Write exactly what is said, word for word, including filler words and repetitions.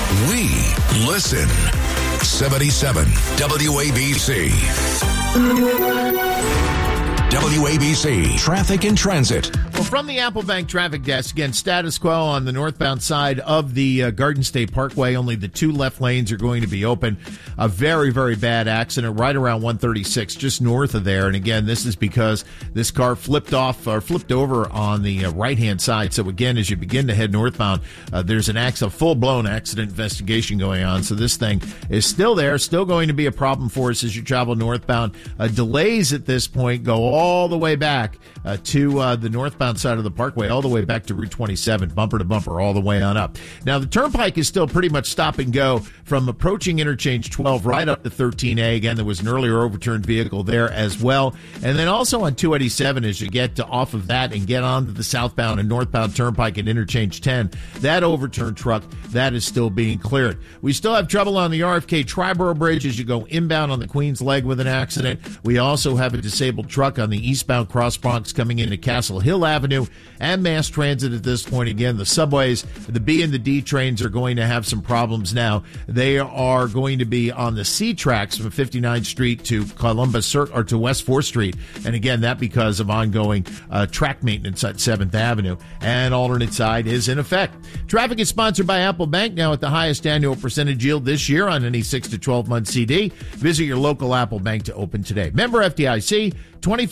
We listen. seventy-seven W A B C. W A B C Traffic and Transit. Well, from the Apple Bank traffic desk, again, status quo on the northbound side of the uh, Garden State Parkway. Only the two left lanes are going to be open. A very, very bad accident right around one thirty-six, just north of there. And again, this is because this car flipped off or flipped over on the uh, right-hand side. So again, as you begin to head northbound, uh, there's an accident, full-blown accident investigation going on. So this thing is still there, still going to be a problem for us as you travel northbound. Uh, delays at this point go all the way back uh, to uh, the northbound side of the parkway, all the way back to Route twenty-seven, bumper to bumper, all the way on up. Now, the turnpike is still pretty much stop and go from approaching interchange twelve right up to thirteen A. Again, there was an earlier overturned vehicle there as well. And then also on two eighty-seven, as you get to off of that and get onto the southbound and northbound turnpike at interchange ten, that overturned truck, that is still being cleared. We still have trouble on the R F K Triborough Bridge as you go inbound on the Queens Leg with an accident. We also have a disabled truck on the eastbound Cross Bronx coming into Castle Hill Avenue, and mass transit at this point. Again, the subways, the B and the D trains are going to have some problems now. They are going to be on the C tracks from fifty-ninth Street to Columbus or to West fourth Street. And again, that because of ongoing uh, track maintenance at seventh Avenue. And alternate side is in effect. Traffic is sponsored by Apple Bank, now at the highest annual percentage yield this year on any six to twelve month C D. Visit your local Apple Bank to open today. Member F D I C, twenty